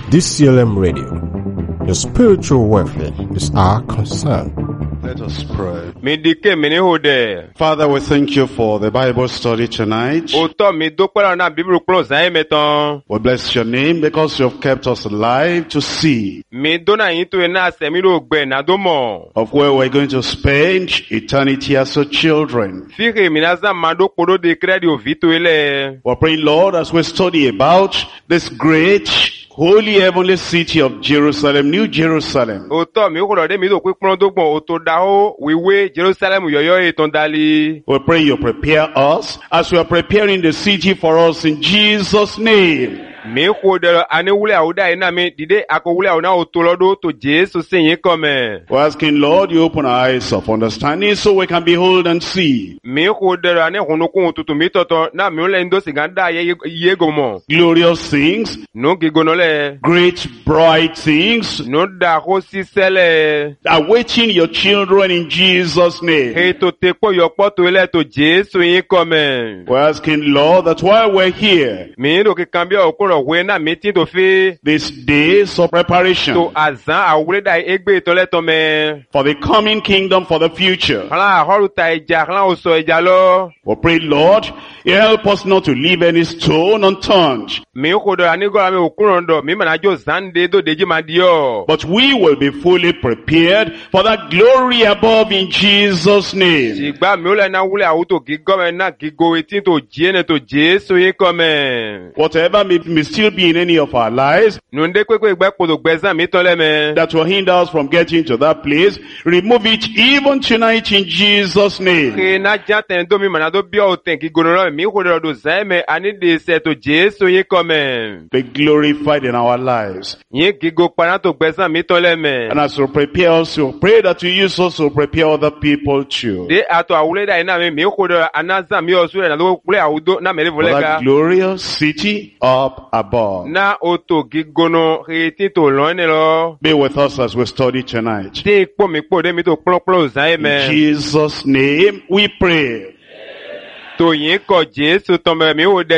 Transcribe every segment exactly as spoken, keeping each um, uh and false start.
D C L M Radio. Your spiritual welfare is our concern. Let us pray. Midike mini hode. Father, we thank you for the Bible study tonight. Oto mi dúpẹ́ na Bible close ayi metan. We bless your name because you have kept us alive to see Mi dona yin to na se mi ro gbe na do mo. of where we're going to spend eternity as your children. Fire mi na za mando kodo de credit o vito ele. We're praying, Lord, as we study about this great holy heavenly city of Jerusalem, New Jerusalem. Oto mi ko de mi do pe pon dogbon o to da o wiwe Jerusalem yoyo eton dali. We pray you prepare us as we are preparing the city for us in Jesus' name. Mi ko de ani wule awuda ina mi dide ako wule awuna o to lodo to Jesu se yin come. We're asking, Lord, you open our eyes of understanding so we can behold and see Mi ko de ani hunukun tutu mi toto na mi ole ndo siganda ye ye gomo. glorious things, No gigonole. great bright things, No da ho si sele. awaiting your children in Jesus' name. Hey to te po yo po to ele to Jesu yin come. We're asking, Lord, that while we're here, Mi do ki kambia okuro we na mi ti to fi these days of preparation to azan awure da egbe to le to me. for the coming kingdom for the future, Kala horu ta eja kala o so eja lo. we pray, Lord, you help us not to leave any stone unturned, Mi ko do ani go mi okuro ndo mi ma na jo zande do deji ma dio. but we will be fully prepared for that glory above in Jesus' name. Sigba mi ole na wule awuto gigo me na gigo eti to jene to Jesu yin come. Whatever may, may still be in any of our lives Nunde kwe kwe gbe kodo gbezan mi to le me. that will hinder us from getting to that place, remove it even tonight in Jesus' name. Ke na jaten do mi ma na do bi o ten gigo no mi ko do do zan me ani de se to Jesu yin come. Be glorified in our lives. Yin gigo pana to gbezan mi to le me. And as you prepare us, you pray that you use us to prepare other people too. De ato awule da ina me mi ko do anazan mi o su na do kule awudo na me le For that volega. glorious city up above. Na oto gigono reti to lo ne lo. Be with us as we study tonight. Te po mi po de mi to plo plo zan In me. Jesus' name we pray. To yin ko Jesu to me mi o de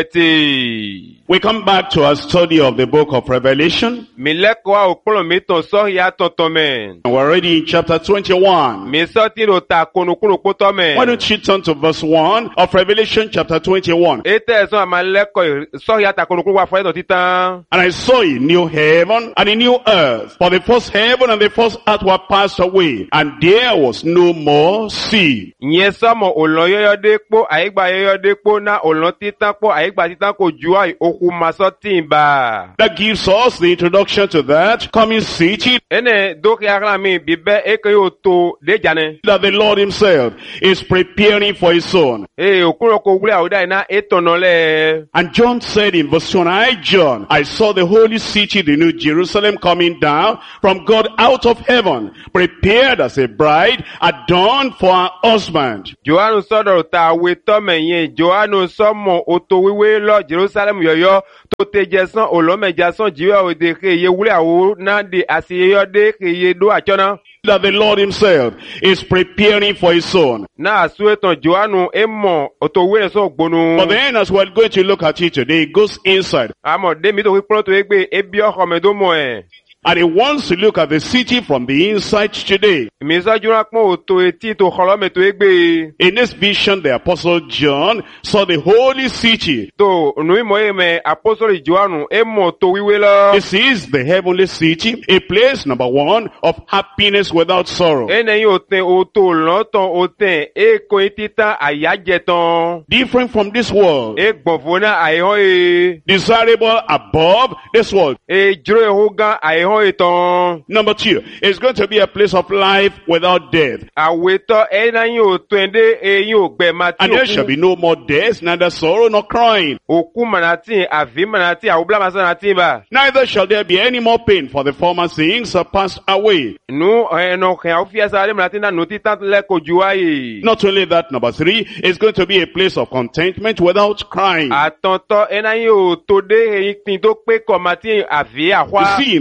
ti. We come back to our study of the book of Revelation. Mi leko a okpolo mi to so ya to to me. And we're already in chapter twenty-one. Mi so ti ro ta konu kuro po to me. Why don't you turn to verse one of Revelation chapter twenty-one? Ete so ma leko so ya ta konu kuro wa fo to titan. And I saw a new heaven and a new earth. For the first heaven and the first earth were passed away, and there was no more sea. Yen so mo olon yoyo de po aigba yoyo de po na olon titan po aigba titan ko ju ai oku ma so tin ba. That gives us the introduction to that coming city Ene do ki ara mi bibe e ke yo to de jane. that the Lord himself is preparing for his own. E okuro ko wule awuda ina etono le. And John said in verse one, I, John, I saw the holy city, the new Jerusalem, coming down from God out of heaven, prepared as a bride, adorned for her husband. Johannu sọ̀dọ̀ ta we to me yen. Johannu so mo oto wiwe lo Jerusalem yoyo to te jesan olomeja san jiwe o de ke ye wule awo na de asiyeyo de ke ye do achona. That the Lord himself is preparing for his own. Na asueton Johannu emo oto we so gbonu. But then as we're going to look at it today, it goes inside. Amo de mi to wi pronto egbe ebi oko me do mo e. And he wants to look at the city from the inside today. Mi so jura pon oto eti to kholo me to egbe. In this vision, the apostle John saw the holy city. To nu mo e me apostle Johannu emo to wiwe lo. This is the heavenly city, a place, number one, of happiness without sorrow. Ene yo ten oto lonton oten e ko etita ayajeton. Different from this world. E gbonfona aihon e. Desirable above this world. E juro ehogan aihon eton. Number two, it's going to be a place of life without death. Aweto ena yin o twende e yin o gbe mati And there shall be no more death, neither sorrow nor crying. oku manati avi manati awubla masanati ba. Neither shall there be any more pain, for the former things are passed away. Nu eno khen ofia sare manati na noti tant le ko juai. Not only that, number three, it's going to be a place of contentment without crying. Atonto ena yin o tode e tin to pe ko mati avi You ahwa. see, in this world,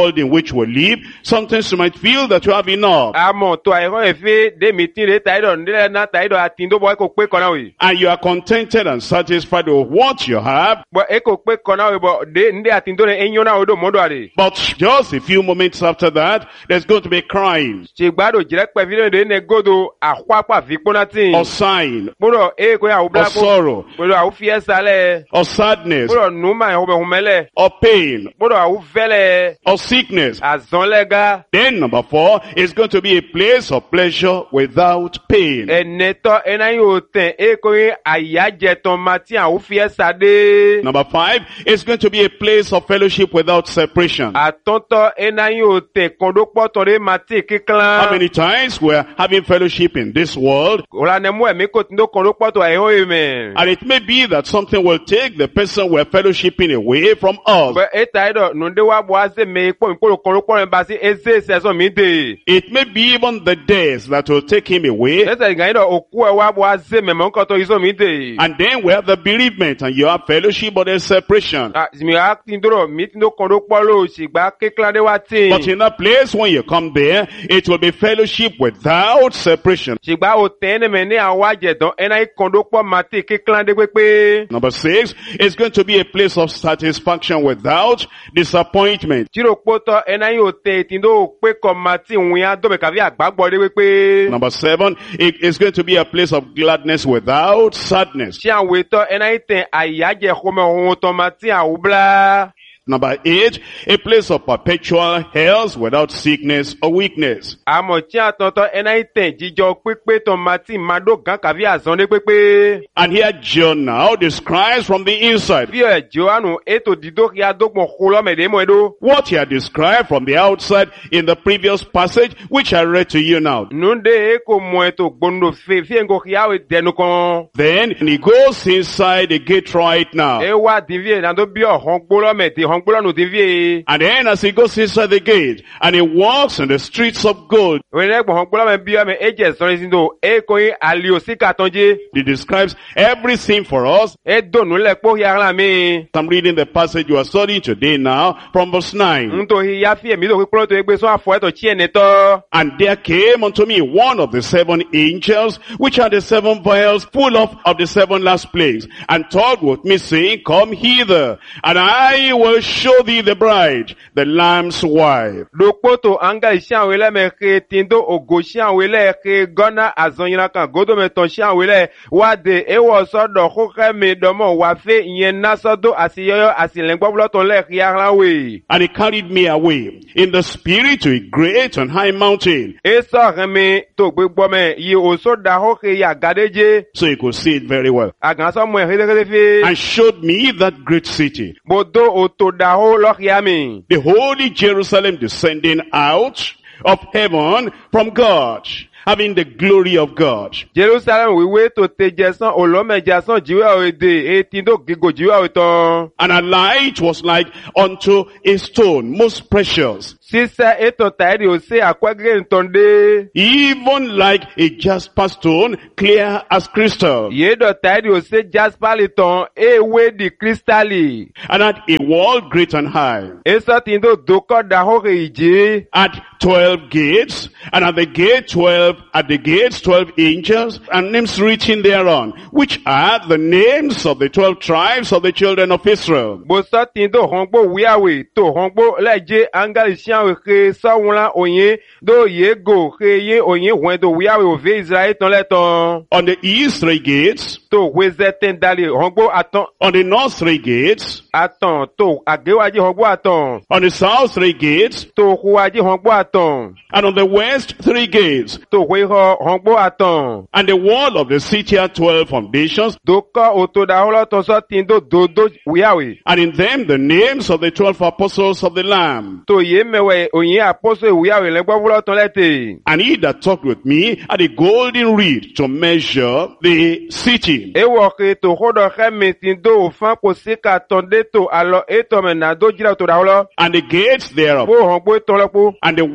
world in which we live, sometimes you might feel that you have enough. Àmọ́ tó àìrán ẹ̀fẹ́ dé mi tí rè táìdọ̀ nílẹ̀ náà táìdọ̀ àti ìdóbọ̀ ẹ̀kọ́ pé kọ́nà wì. And you are contented and satisfied with what you have. Bọ̀ ẹ̀kọ́ pé kọ́nà wì bọ̀ dé ndé àti ìdó rẹ̀ ẹ̀yìn náà odò mọ́dọ̀ àdè. But just a few moments after that, there's going to be crying Ṣègbádò jìrẹ́ pẹ̀fí lóde ní gòdò àkwápà fi kpọ́nà tì. or sighing Gbọ́dọ̀ èkó yà wò or bláko. sorrow Gbọ́dọ̀ àwò fiẹ́ sálẹ̀. or sadness Gbọ́dọ̀ nùmà ẹ̀hùnmẹ̀hùnmẹ̀lẹ̀. or pain Gbọ́dọ̀ àwò fẹ́lẹ̀. or sickness. Àzọ́nlẹ́gá. Then number four is going to be a place of pleasure without pain. Ẹ̀nẹ́tọ́ ẹ̀ná yóò tẹ̀ èkó yẹn àyájẹ̀tàn máa tí àwò fiẹ́ sádé. Number five is going to be a place of fellowship without separation. Àtọ́ntọ́ ẹ̀ná yóò tẹ̀ kọ́ndópọ̀tọ̀ rẹ̀ máa tí kíklan. How many times we're having fellowship in this world, Olanemu ẹ̀mí kò tí ń kọ́ndópọ̀tọ̀ ẹ̀hó ẹ̀mẹ̀. and it may be that something will take the person we're fellowshipping away from us. Bẹ́ ẹ̀ta ẹ̀dọ̀ nùdé wa bọ̀ azé mi kpọ̀ nkpọ̀ kọ́ndópọ̀ rẹ̀ bá sí ẹ̀zẹ̀ sẹ̀sọ̀ mi dè. It may be even the death that will take him away. Ẹ̀sẹ̀ ìgbà yẹn dọ̀ òkú ẹ̀ wa bọ̀ azé mẹ̀mọ́ nkọ́tọ̀ yìí sọ̀ mi dè. And then we have the bereavement, and you have fellowship, but there's separation. Mi a ti ń dọ̀rọ̀ mi ti ń kọ́ndópọ̀ lò ṣìgbà kékeré wa tì. But in that place, when you come there, it will be fellowship without separation. Ṣìgbà o tẹ́ ẹni mẹ́ ní àwọn àjẹ̀dán ẹ̀ná kọ́ndópọ̀ máa tì kékeré pépé. Number six is going to be a place of satisfaction without disappointment. Tírò kpótọ́ ẹ̀ná yóò tẹ̀ tí ń dó pé kọ́ máa tì wọ́n yá dọ́bẹ̀ kàfí àgbàgbọ́ dé pépé. Number seven, it is going to be a place of gladness without sadness. Ṣé àwọn ètò ẹ̀ná yìí tẹ̀ àyájẹ̀ xɔmɛ ohun tó máa tì àwọn bla. Number eight, a place of perpetual health without sickness or weakness. Àmọ̀ tí a tọ̀tọ̀ ẹ̀ná yìí tẹ̀ jíjọ pípé tó máa tì máa dó gán kàfí àzọ́ndé pépé. And here John now describes from the inside Bí ẹ̀ Jòhánù ètò dídó kí a dógbọ̀n kólọ́mẹ̀dé mọ́ ẹ̀dó. what he had described from the outside in the previous passage, which I read to you now. Nunde eko mọ ètò gbòǹdò fèfé ńgò kí a wò dẹnu kan. Then he goes inside the gate right now. E wá dìvíye nàdó bí ọ̀hán gbólọ́mẹ̀dé ọ̀hán gbólọ́nù dìvíye. And then as he goes inside the gate and he walks in the streets of gold, Wẹ́n ẹgbọ̀n ọ̀hán gbólọ́mẹ̀ bí ọmọ ẹ̀jẹ̀ sọ́rin sí ndò eko yín àlìó sí kàtọ́njé. he describes everything for us. E dònú lẹ̀ kpó yàrá mi. I'm reading the passage you are studying today now from verse nine. Ntò hi ya fi èmi tó kúkúrò tó egbe sọ àfọ̀ ẹ̀tọ̀ tí ẹ̀ nẹ́tọ́. And there came unto me one of the seven angels, which had the seven vials full of, of the seven last plagues, and talked with me, saying, Come hither, and I will show thee the bride, the Lamb's wife. Dokpoto anga ishian wele me ke tindo ogo shian wele ke gona azonyina kan godo me ton shian wele wade ewo sodo khoke me domo wa fe yen nasodo asiyoyo asilengbo bloton le khiaran we. And he carried me away in the spirit to a great and high mountain, E so reme to gbegbo me yi oso da hoke ya gadeje so he could see it very well, agan so mo hedegede fe and showed me that great city, bodo oto da ho lo khiami. the holy Jerusalem, descending out of heaven from God, having the glory of God. Jerusalem wiwe to tejesan olomejasan jiwe ode e tindo gigo jiwe oton. And her light was like unto a stone, most precious, Sisa eto tairi ose akwagre ntonde. even like a jasper stone, clear as crystal, Yedo tairi ose jaspaliton ewe di kristali. and had a wall great and high, Esa tindo doko da hore ije. at twelve gates, and at the gate twelve, at the gates twelve angels, and names written thereon, which are the names of the twelve tribes of the children of Israel. Bosa tindo hongbo wiawe to hongbo leje angali shianwe ke sawula onye do yego ke ye onye wendo wiawe ove Israel ton leton. On the east three gates, To wezeten dali hongbo aton on the north three gates, aton to agewaji hongbo aton. on the south three gates, To huwaji hongbo aton. and on the west three gates. To huiho hongbo aton. And the wall of the city had twelve foundations, Doka oto da holo to so tindo dodo wiawe. and in them the names of the twelve apostles of the Lamb. To ye mewe onye apostle wiawe legbo wulo ton lete. And he that talked with me had a golden reed to measure the city, Ewo ke to hodo kheme tindo ofan ko sika tonde to alo eto me na do jira to da holo. and the gates thereof, Po hongbo ton lopo. and the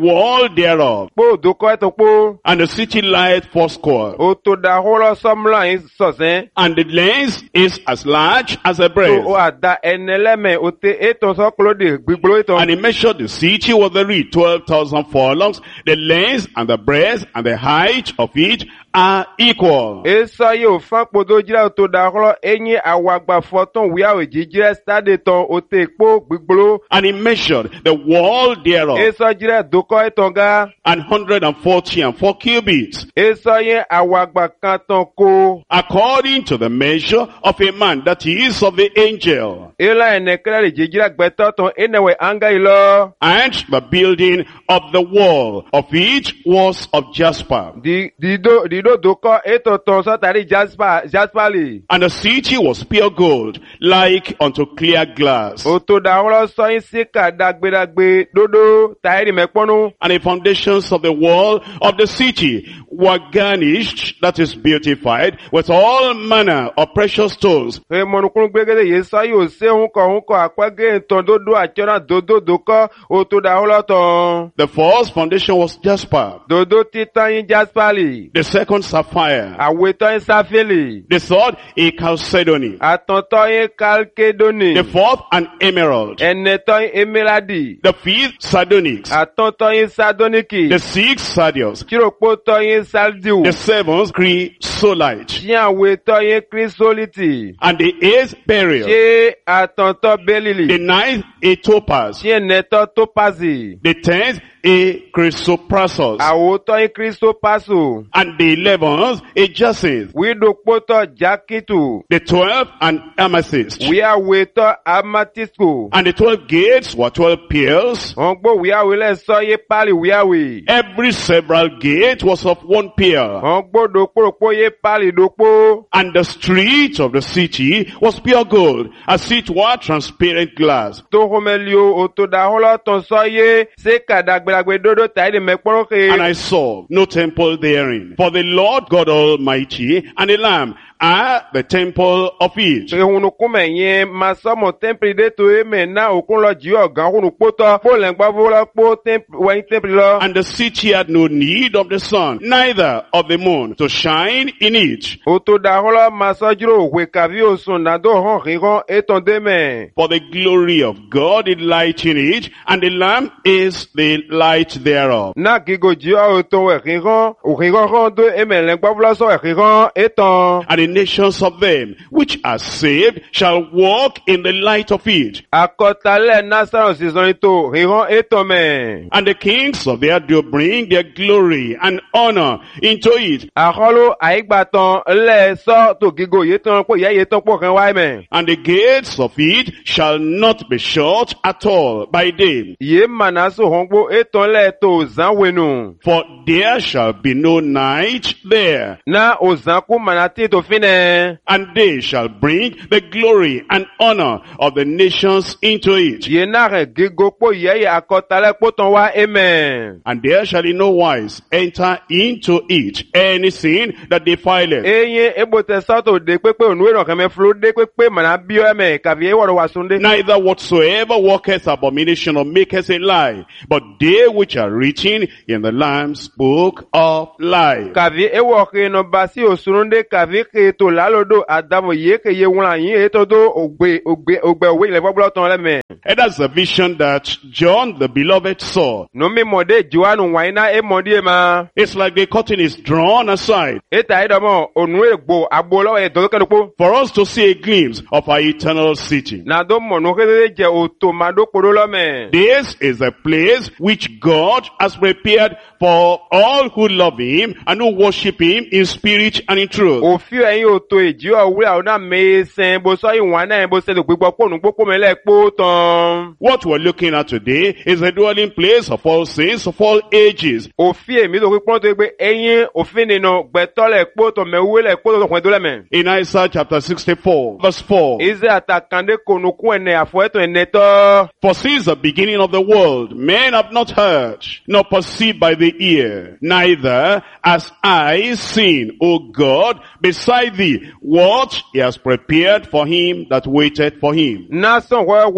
wall thereof, Kpo doko eto kpo. and the city lieth fourscore, O to da holo somla in sosen. and the length is as large as a To breast. o ada eneleme o te eto so klode gbigbo eto. And he measured the city with the reed, twelve thousand furlongs. The length and the breadth and the height of it are equal. Esa ye o fan kpodo jira o to da holo enyi awagba foton wia o jijire stade ton o te kpo gbigbo. And he measured the wall thereof, Esa jire doko eto ga. an hundred and forty and four cubits, Esa ye awagba kan ton ko. according to the measure of a man, that is of the angel. Ela enekele le jijire gbeto ton enewe anga ilo. And the building of the wall of it was of jasper. Di dido dido doko eto ton so tari jasper jaspali. And the city was pure gold, like unto clear glass. O to da holo so yin sika dagbe dagbe dodo tairi mekponu. And the foundations of the wall of the city were garnished, that is beautified, with all manner of precious stones. Fe monukun gbegede ye so yo se hun ko hun ko apege ton dodo achona dodo doko o to da holo ton. The first foundation was jasper, Dodo titan yin jaspali. the second sapphire, Aweto yin safeli. the third a chalcedony, Atonto yin kalkedoni. the fourth an emerald, Eneto yin emeraldi. the fifth sardonyx, Atonto yin sardoniki. the sixth sardius, Chiropoto yin saldiu. the seventh chrysolite, Tí aweto yin krisoliti. and the eighth beryl, Ṣé atonto the belili. ninth a topaz, Tí eneto topazi. the tenth a chrysoprasus, Àwòtọ́ yin kristo paso. and the eleventh a jacinth, Widokpoto jakitu. the twelfth an amethyst. Wia weto amatisco. And the twelve gates were twelve pearls. Ongbo wia wile soye pali wia we. Every several gate was of one pearl. Ongbo dokpo ye pali dokpo. And the street of the city was pure gold, as it were transparent glass. To homelio otoda holo ton soye. Se kadagbelagbe dodo taide And mekporoke. I saw no temple therein, for the Lord God Almighty and the Lamb are the temple of it. Ehunu kume yen masomo templi de to eme na okun lo ji ogan hunu poto. Po lengba vola po templi wen templi lo. And the city had no need of the sun, neither of the moon, to shine in it. Otoda holo masojuro we kavi osun na do hon rigon eton deme. For the glory of God is light in it, and the Lamb is the light thereof. Na gigo ji o to we rigon, o rigon ron do eme lengba vola so we rigon eton. And the nations of them which are saved shall walk in the light of it. Akotale nasaron season ito rigon eton me. And the kings of the earth do bring their glory and honor into it. Akolo aigbaton le so to gigo yeton po ye yeton po kan wa me. And the gates of it shall not be shut at all by day. Ye manaso hongbo eton le to zan wenu. For there shall be no night there. Na ozanku manati to fine. And they shall bring the glory and honor of the nations into it. Ye na re gigo po ye ye akotale po ton wa amen. And there shall in no wise enter into it anything that defileth, Eye ebote sato de pepe onwe ron keme flo de pepe mana bio eme kavi e woro wasunde. neither whatsoever worketh abomination or maketh a lie, but they which are written in the Lamb's book of life. Kavi e wo ke no basi osunde kavi ke to lalodo adamo ye ke ye won yin e to do ogbe ogbe ogbe owe le bobulo ton le me. And that's the vision that John the beloved saw. No me mode Joanu waina e mode ma. It's like the curtain is drawn aside E ta e do mo onu egbo agbolo e do ke po. for us to see a glimpse of our eternal city. Na do mo no ke je o to ma do poro lo me. This is a place which God has prepared for all who love Him and who worship Him in spirit and in truth. Ofi eyin o to eji o wura o na me sen bo so yin wan na bo se do gbigbo po nu popo me le po ton. What we're looking at today is a dwelling place of all saints of all ages. Ofi emi do pon to gbe eyin ofin ninu gbeto le po to me we le po to pon do le me. In Isaiah chapter sixty-four, verse four. Ize atakande konuku ene afo eto eneto. For since the beginning of the world, men have not heard, nor perceived by the ear, neither has eye seen, O God, beside thee, what He has prepared for him that waited for Him. Na son wa wenu ai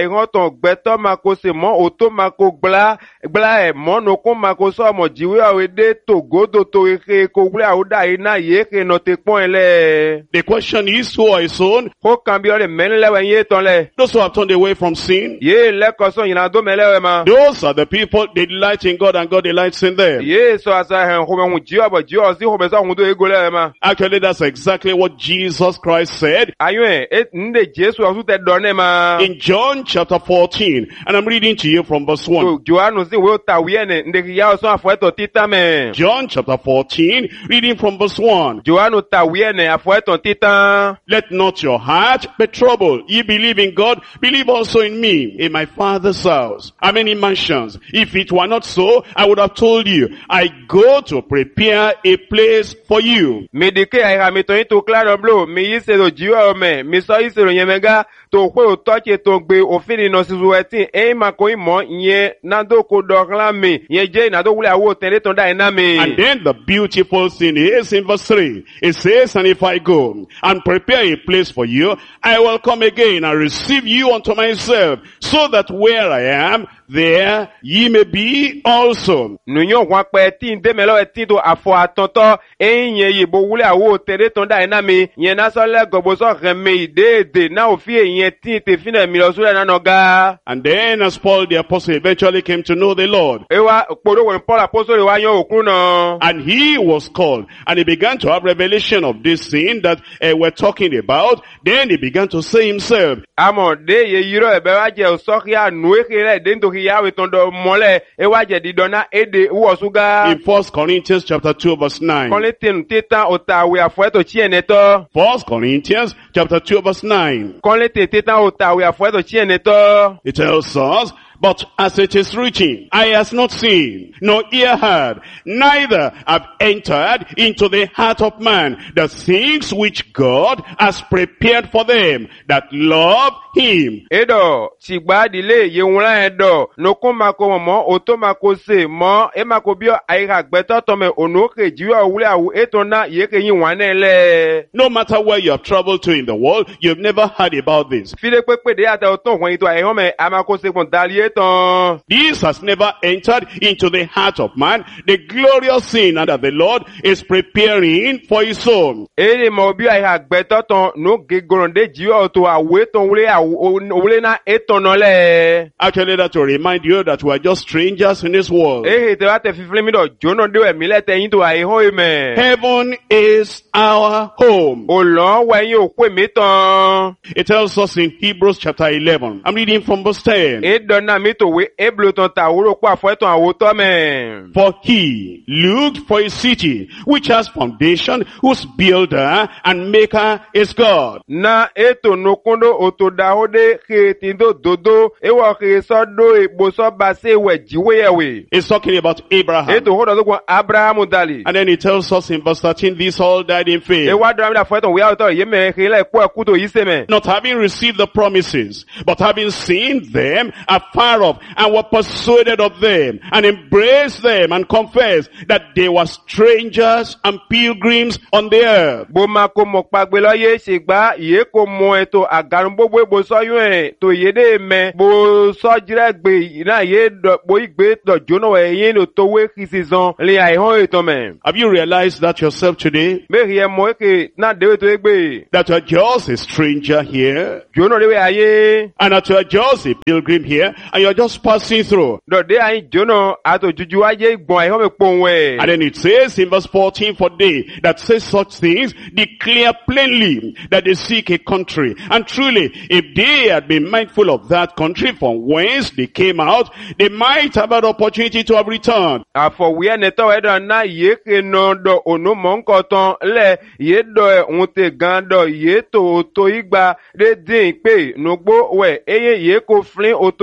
àìhàn tán gbẹ́tọ́ máa kó se mọ́ òtó máa kó gbla gbla ẹ̀ mọ́nu kó máa kó sọ́ọ̀mọ̀ jíwé àwọn èdè tògódò tó eke kó wúlé àwọn dà iná yéèké nà te pọ́n ẹ lẹ̀. The question is, who are his own? Kó kan bí ọ̀rẹ́ mẹ́rin lẹ́wẹ̀ yé tán lẹ̀. Those who have turned away from sin. Yé lẹ́kọ̀ọ́ sọ yìnyín àdó mẹ́lẹ́wẹ̀ ma. Those are the people, they delight in God and God delights in them. Yé sọ àṣà ẹ̀ hùmẹ̀hùn jí ọ̀bọ̀ jí ọ̀ sí hùmẹ̀ sọ hùn tó ego lẹ́wẹ̀ ma. Actually, that's exactly what Jesus Christ said. Ayún ẹ̀ ǹdè Jésù ọ̀sùn tẹ dọ̀nẹ́ ma. In John chapter fourteen, and I'm reading to you from verse one. So Johannu sì wé ta wíyẹn ní ǹdè kìí yá ọ̀sán àfọ̀ẹ́tọ̀ títà mẹ́. John chapter fourteen, reading from verse one. Johannu ta wíyẹn ní àfọ̀ẹ́tọ̀ títà. Let not your heart be troubled. Ye believe in God, believe also in me. In my Father's house are many mansions. If it were not so, I would have told you. I go to prepare a place for you. Mi dike àìhà mi tóyin tó kílárọ̀ bló, mi yí sèrò jíwẹ̀ ọmọ, mi sọ yí sèrò yẹn mẹ́gá, tó pé ò tọ́kì tó gbé òfin ìnà sísun ẹtí, ẹ̀yìn máa kó ìmọ̀ ìyẹn nádó kó dọ̀kọ́lá mi, ìyẹn jẹ́ ìnádó wúlẹ̀ àwọ̀ tẹ̀lé tó dá iná mi. And then the beautiful thing is in verse three. It says, and if I go and prepare a place for you, I will come again and receive you unto myself, so that where I am, there ye may be also. Nùyàn wọn pẹ́ tí ń démẹ́lọ́ ẹtí tó àfọ̀ àtọ̀tọ̀, ẹ̀yìn yẹn yìí bó wúlẹ̀ àwọ̀ tẹ̀lé tó dá iná mi, ìyẹn náà sọ́lẹ̀ gọ̀bọ̀sọ̀ rẹ̀ mi ìdéèdè náà ò fi èyàn tí tè fi náà mi lọ sórí ẹ̀nà ga. And then as Paul the apostle eventually came to know the Lord. Ewa kpọ̀dọ̀ wọ̀n Paul apostole wa yan òkun náà. And he was called, and he began to have revelation of this thing that uh, we're talking about. Then he began to say himself, Àmọ̀ dé ye yíró ẹ̀bẹ̀ wá jẹ́ òsọ́kí ànú èké rẹ̀ dé nítorí yàwé tó ń dọ̀ mọ́lẹ̀ ẹ wá jẹ́ dídọ́nà èdè wọ̀ṣúgá. in First Corinthians chapter two verse nine. Kọ́lé tẹnu tẹ́tàn ọ̀tà àwẹ̀ àfọ̀ẹ́tò tí ẹ̀ nẹ́tọ́. First Corinthians chapter two verse nine. Kọ́lé tẹ́tàn ọ̀tà àwẹ̀ àfọ̀ẹ́tò tí ẹ̀ nẹ́tọ́. It tells us, but as it is written, eye has not seen, nor ear heard, neither have entered into the heart of man the things which God has prepared for them that love him. Edo, Chigbadile, Yewula Edo, Nokun Mako Mo, Oto Mako Se, Mo, Emako Bio, Aira Gbeta Tome, Onoke, Jiwa Wula, Etona, Yeke Yiwanele. No matter where you have traveled to in the world, you've never heard about this. File Pepe de Ata Oton, when it was Ahome, Amako Se Dalieta. This has never entered into the heart of man, the glorious sin that the Lord is preparing for his own. Ere Mo Bio Aira Gbeta Ton, no Gigoronde, Jiwa Oto, Aweton Wule, Ulena Etonole. Actually, that will remind you that we are just strangers in this world. Eh, te wate fiflemido, Jono de Milete into a hoime. Heaven is our home. Olon, when you quit miton. It tells us in Hebrews chapter eleven. I'm reading from verse ten. It done not meet we ebluton tauro qua fueton a wotome. For he looked for a city which has foundation, whose builder and maker is God. Na eto no kondo otoda hode ke tindo dodo ewa ke sodo e boso base we jiwe. It's talking about Abraham. Eto hodo ko Abraham dali. And then it tells us in verse thirteen, these all died in faith. Ewa do am da fueton we auto yeme ke le ku akuto yiseme. Not having received the promises, but having seen them afar off, and were persuaded of them, and embraced them, and confessed that they were strangers and pilgrims on the earth. Bo ma ko mo pagbe lo ye segba ye ko mo eto agarun gbogbo bo so yun e to yede me bo so jire gbe na ye do bo igbe do jono e yin lo to we kisizon le ai hon eto me. Have you realized that yourself today? Me rie mo ke na de to egbe. That you are just a stranger here, Jono de we aye. and that you are just a pilgrim here, and you are just passing through. Do de ai jono ato juju aye gbon ai hon me pon we. And then it says in verse fourteen, for they that say such things declare plainly that they seek a country. And truly, if they had been mindful of that country from whence they came out, they might have had opportunity to have returned. Afọ we ne to e do na ye ke no do onu mo nko ton le ye do e un te gan do ye to to igba de din pe no gbo we eye ye ko flin oto e me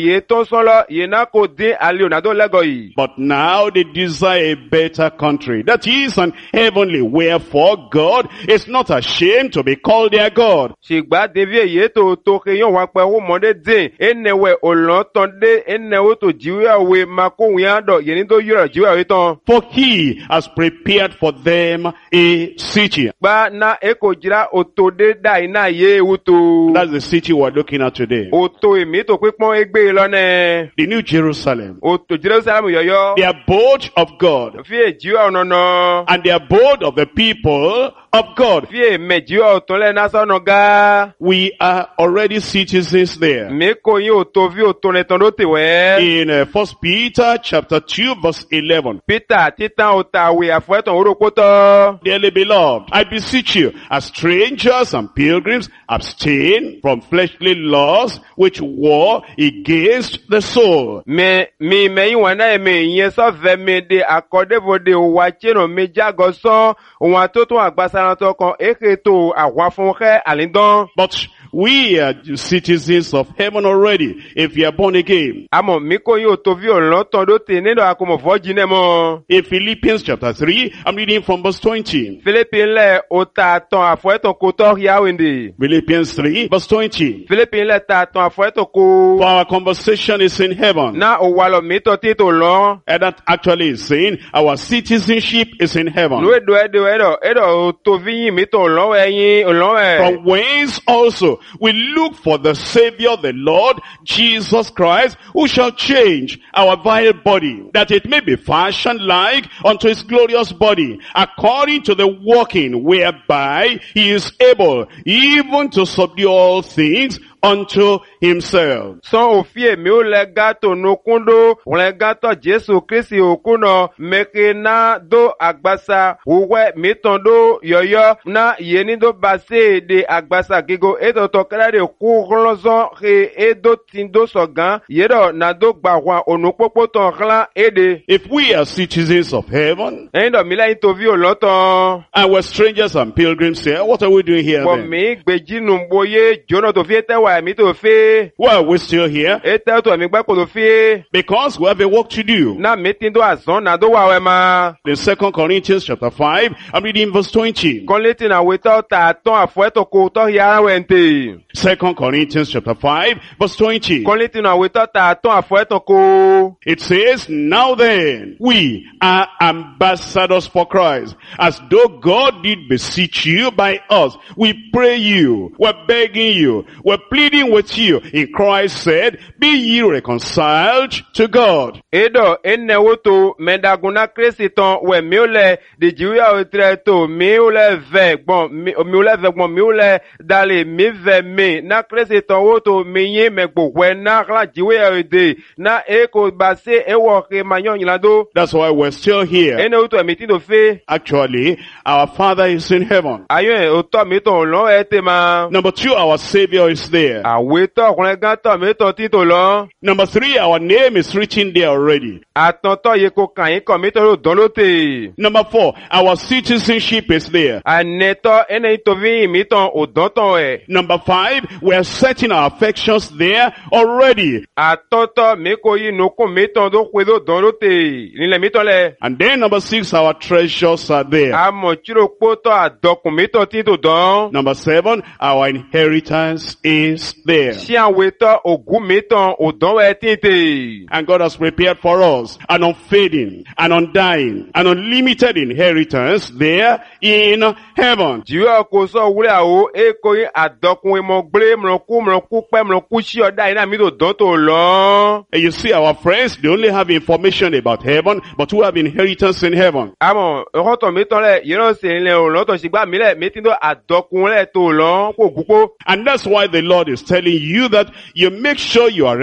ye tó sọ́lọ́ ye náà kò dín àlè ònàdó lẹ́gọ̀ yìí. But now they desire a better country, that is an heavenly. Wherefore God is not ashamed to be called their God. Ṣìgbà David èyí tó tó kéyàn wá pẹ́ ó mọ́dé dín ẹnẹ̀wẹ̀ òlọ́tàn dé ẹnẹ̀wẹ̀ tó jíwéwé máa kó wíyá dọ̀ yẹn ní tó yúrọ̀ jíwéwé tán. For he has prepared for them a city. Gba na eko jira òtò dé dá iná yé ewu tó. That's the city we're looking at today. Òtò èmi tó pípọ́n égbé lọ́nẹ̀. The New Jerusalem. Òtò Jerusalem yọ̀yọ́. The abode of God. Fi èjìwá ọ̀nà. And the abode of the people of God. Fi èmẹ̀jìwá òtò lẹ́ násánà gá. We are already citizens there. Meko yin òtò fi òtò lẹ́ tán ló tè wẹ́. In uh, First Peter chapter two verse eleven. Peter titan òtàwé àfọ̀ẹ́tàn orókótọ́. Dearly beloved, I beseech you, as strangers and pilgrims, abstain from fleshly lusts which war against the soul. Me mi mẹ́yìn wọn náà mi ìyẹn sọ́fẹ̀ mi de àkọ́débòde òwà chino mi jágọ̀ sán òun àtótó àgbàsárántọ́ kan èké tó àwọn afúnṣẹ́ àlíndán. But we are citizens of heaven already, if you are born again. Àmọ́ mi kò yóò tó fi òlọ́tàn ló tè nínú àkómọ̀fọ́ jiná mọ́. In Philippians chapter three, I'm reading from verse twenty. Philippines lẹ̀ òtà àtàn àfọ̀ẹ́tàn kò tọ́ yáwèndè. Philippians three verse twenty. Philippines lẹ̀ tà àtàn àfọ̀ẹ́tàn kò. For our conversation is in heaven. Na òwàlọ̀ mi tọ́ títò lọ. And that actually is saying our citizenship is in heaven. Ló èdò èdò èdò èdò tó fi yín mi tọ̀ lọ́wọ́ ẹ̀yìn lọ́wọ́. From whence also we look for the Savior, the Lord Jesus Christ, who shall change our vile body, that it may be fashioned like unto his glorious body, according to the working whereby he is able even to subdue all things unto himself. Sọ òfin èmi ó lẹ gàtò nukúndó, lẹ gàtò Jésù Kristi òkúnà, mẹ́kẹ́ náà dó àgbàsá, òwẹ́ mìtàn dó yọ̀yọ́, náà yẹni dó basé de àgbàsá gígó, ètò tọkẹ́lẹ́ de kú rọ́lọ́sọ́, he èdò tí dó sọ̀gán, yẹ́dọ̀ náà dó gbà wá ònùpópó tán klan èdè. If we are citizens of heaven, ẹ̀yin dọ̀ mi lẹ́yìn tó fi òlọ́tàn. and we're strangers and pilgrims here, what are we doing here Bọ̀ then? mi gbèjì nùgbòye, jóná tó fi tẹ́wà ẹ̀mí tó fi. Why are we still here? Ètò tó ẹ̀mí gbẹ́ kò tó fi. Because we have a work to do. Náà mi ti dó àzán náà dó wà wẹ̀ máa. In Second Corinthians chapter five, I'm reading verse twenty. Kọ́létì náà wetọ́ tà tán àfọ̀ẹ́tọ̀ kò tọ́ yàrá wẹ̀ ń tè. Second Corinthians chapter five, verse twenty. Kọ́létì náà wetọ́ tà tán àfọ̀ẹ́tọ̀ kò. It says, now then, we are ambassadors for Christ, as though God did beseech you by us. We pray you, we're begging you, we're pleading with you. In Christ said, be ye reconciled to God. Edo enewo to medaguna Kristi tán wẹ̀ mi ò lẹ̀ dìjìwíyà òtírẹ̀ tó mi ò lẹ̀ vẹ̀ gbọ̀n mi ò lẹ̀ vẹ̀ gbọ̀n mi ò lẹ̀ dalẹ̀ mi vẹ̀ mi na Kristi tán wo to mi yín mẹ̀gbọ̀ wẹ̀ na kla jìwíyà òde na eko base ewọ̀ ke ma yọ̀ nyìlá do. That's why we're still here. Enewo to ẹ̀mí tí do fe. Actually, our Father is in heaven. Ayọ̀ ẹ̀ òtọ́ mi tọ̀ lọ́ ẹ̀ tẹ̀ ma. Number two, our Savior is there. Àwetọ̀ ọkùnrin gan tọ̀ mi tọ̀ títò lọ. Number three, our name is written there already. Àtọ̀tọ̀ yẹ kó kàn yín kàn mi tọ̀ ló dán ló tè. Number four, our citizenship is there. Ànẹ́tọ̀ ẹni tó fi mi tàn òdán tàn ẹ̀. Number five, we are setting our affections there already. Àtọ̀tọ̀ mi kò yí nukun mi tàn tó pé tó dán ló tè. Nílẹ̀ mi tàn lẹ̀. And then number six, our treasures are there. Àmọ̀ tírò pótọ̀ àdọkùn mi tàn tí tó dán. Number seven, our inheritance is there. Ṣé àwọn ètò ògùn mi tàn òdán wẹ̀ tìǹtì. And God has prepared for us an unfading, an undying, an unlimited inheritance there in heaven. Jìwọ́ kò sọ wúlẹ̀ àwọ̀ èkó yín àdọkùn ìmọ̀ gbé mọ̀rọ̀kú mọ̀rọ̀kú pẹ́ mọ̀rọ̀kú sí ọ̀dá iná mi tó dán tó lọ. And you see our friends, they only have information about heaven, but we have inheritance in heaven. Àmọ̀ ọ̀họ́tọ̀ mi tán lẹ̀ yẹ́rọ̀ sí ilẹ̀ òlọ́tọ̀ ṣùgbọ́n mi lẹ̀ mi ti tó àdọkùn lẹ̀ tó lọ kó gúpó. And that's why the Lord is telling you that you make sure you are